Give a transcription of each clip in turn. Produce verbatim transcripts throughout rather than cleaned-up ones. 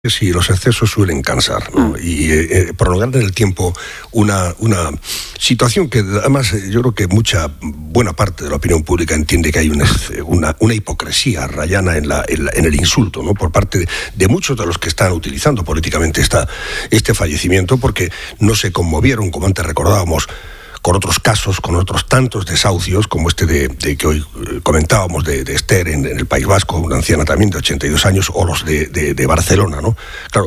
Sí, los excesos suelen cansar, ¿no? Y eh, prolongar en el tiempo una, una situación que además yo creo que mucha buena parte de la opinión pública entiende que hay una, una, una hipocresía rayana en, la, en, la, en el insulto, ¿no? Por parte de, de muchos de los que están utilizando políticamente esta, este fallecimiento, porque no se conmovieron, como antes recordábamos, con otros casos, con otros tantos desahucios, como este de, de que hoy comentábamos de, de Esther en, en el País Vasco, una anciana también de ochenta y dos años, o los de, de, de Barcelona, ¿no? Claro,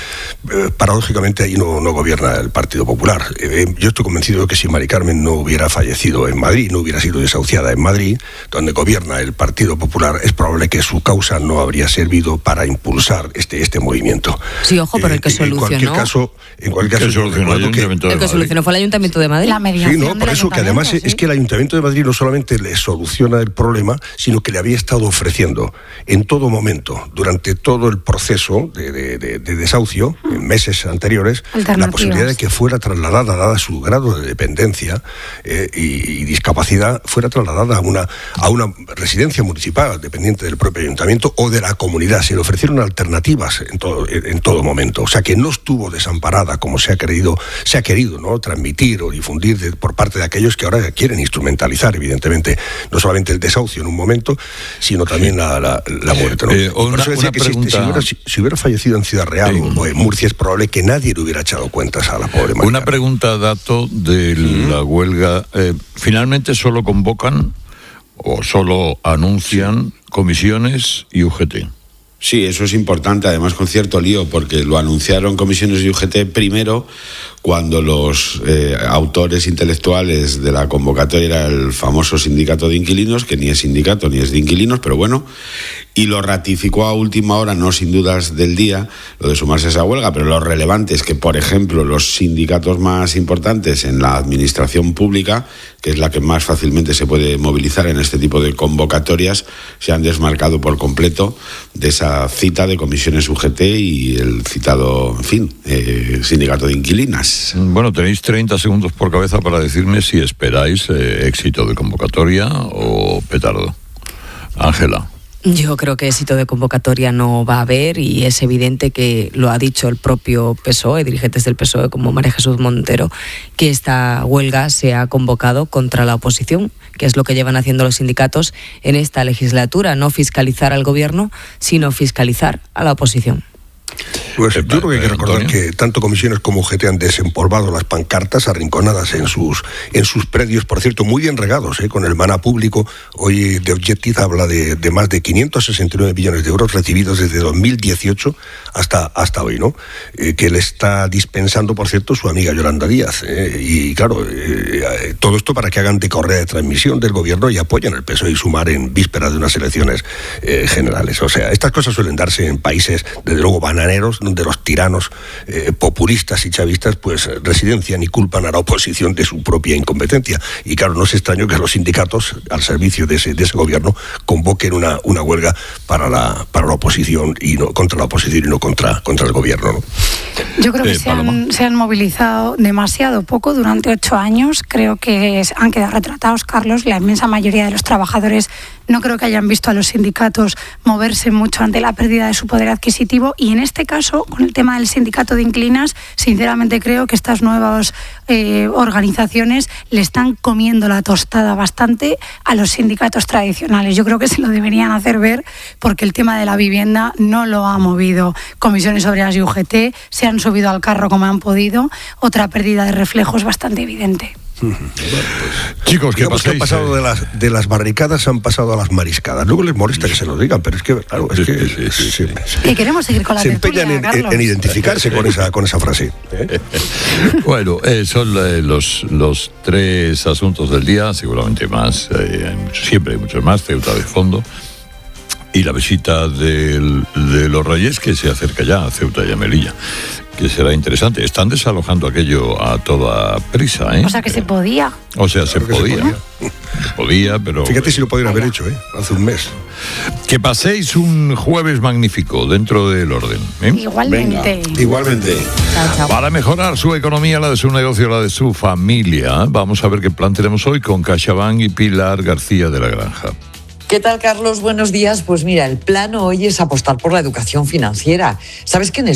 eh, paradójicamente ahí no, no gobierna el Partido Popular. Eh, yo estoy convencido de que si Mari Carmen no hubiera fallecido en Madrid, no hubiera sido desahuciada en Madrid, donde gobierna el Partido Popular, es probable que su causa no habría servido para impulsar este, este movimiento. Sí, ojo, pero el que eh, solucionó... En cualquier caso, en cualquier caso, solucionó el, que, el que solucionó fue el Ayuntamiento de Madrid. La media. Sí, no, por eso que además sí. es que el Ayuntamiento de Madrid no solamente le soluciona el problema, sino que le había estado ofreciendo en todo momento, durante todo el proceso de, de, de, de desahucio, en meses anteriores, la posibilidad de que fuera trasladada, dada su grado de dependencia eh, y, y discapacidad, fuera trasladada a una, a una residencia municipal dependiente del propio Ayuntamiento o de la comunidad. Se le ofrecieron alternativas en todo, en, en todo momento. O sea, que no estuvo desamparada como se ha querido, se ha querido, ¿no?, transmitir o difundir de, por parte de aquellos que ahora quieren instrumentalizar, evidentemente, no solamente el desahucio en un momento, sino también la, la, la muerte, ¿no? Eh, una, por eso decía que pregunta... si, si, hubiera, si, si hubiera fallecido en Ciudad Real sí. o en Murcia, es probable que nadie le hubiera echado cuentas a la pobre Mari Una Carmen. pregunta, dato de ¿Mm? la huelga. Eh, ¿Finalmente solo convocan o solo anuncian sí. comisiones y U G T? Sí, eso es importante, además con cierto lío, porque lo anunciaron comisiones y U G T primero, cuando los eh, autores intelectuales de la convocatoria era el famoso sindicato de inquilinos, que ni es sindicato ni es de inquilinos, pero bueno, y lo ratificó a última hora, no sin dudas del día, lo de sumarse a esa huelga, pero lo relevante es que, por ejemplo, los sindicatos más importantes en la administración pública, que es la que más fácilmente se puede movilizar en este tipo de convocatorias, se han desmarcado por completo de esa cita de comisiones U G T y el citado, en fin, eh, sindicato de inquilinas. Bueno, tenéis treinta segundos por cabeza para decirme si esperáis eh, éxito de convocatoria o petardo. Ángela. Yo creo que éxito de convocatoria no va a haber, y es evidente que lo ha dicho el propio P S O E, dirigentes del P S O E como María Jesús Montero, que esta huelga se ha convocado contra la oposición, que es lo que llevan haciendo los sindicatos en esta legislatura, no fiscalizar al gobierno, sino fiscalizar a la oposición. Pues yo creo que hay que recordar que tanto comisiones como U G T han desempolvado las pancartas arrinconadas en sus en sus predios, por cierto, muy bien regados, ¿eh? Con el maná público. Hoy The Objective habla de, de más de quinientos sesenta y nueve millones de euros recibidos desde dos mil dieciocho hasta, hasta hoy, ¿no? Eh, que le está dispensando, por cierto, su amiga Yolanda Díaz. ¿eh? Y claro, eh, todo esto para que hagan de correa de transmisión del gobierno y apoyen el P S O E y Sumar en vísperas de unas elecciones eh, generales. O sea, estas cosas suelen darse en países, desde luego, bananeros, donde los tiranos eh, populistas y chavistas pues residencian y culpan a la oposición de su propia incompetencia. Y claro, no es extraño que los sindicatos, al servicio de ese, de ese gobierno, convoquen una, una huelga para la, para la oposición y no contra la oposición y no contra, contra el gobierno, ¿no? Yo creo que eh, se, han, se han movilizado demasiado poco durante ocho años. Creo que han quedado retratados, Carlos. La inmensa mayoría de los trabajadores no creo que hayan visto a los sindicatos moverse mucho ante la pérdida de su poder adquisitivo, y en este caso, con el tema del sindicato de inquilinas, sinceramente creo que estas nuevas eh, organizaciones le están comiendo la tostada bastante a los sindicatos tradicionales. Yo creo que se lo deberían hacer ver, porque el tema de la vivienda no lo ha movido Comisiones Obreras y U G T, se han subido al carro como han podido, otra pérdida de reflejos bastante evidente. Bueno, pues, chicos, ¿qué que han pasado de las, de las barricadas han pasado a las mariscadas. Luego les molesta que se lo digan, pero es que, claro, es que sí, sí, sí, sí. Y queremos seguir con la se tertulia, empeñan en, en, en identificarse con esa, con esa frase. ¿eh? Bueno, eh, son eh, los, los tres asuntos del día, seguramente más, eh, siempre hay muchos más, Ceuta de fondo. Y la visita del, de los Reyes, que se acerca ya a Ceuta y a Melilla, que será interesante. Están desalojando aquello a toda prisa, ¿eh? O sea que se podía. O sea, se claro podía. se podía. Se podía, pero... Fíjate si lo podrían haber hecho, ¿eh? Hace un mes. Que paséis un jueves magnífico dentro del orden, ¿eh? Igualmente. Venga, igualmente. Chao, chao. Para mejorar su economía, la de su negocio, la de su familia, vamos a ver qué plan tenemos hoy con CaixaBank y Pilar García de la Granja. ¿Qué tal, Carlos? Buenos días. Pues mira, el plan hoy es apostar por la educación financiera. ¿Sabes que en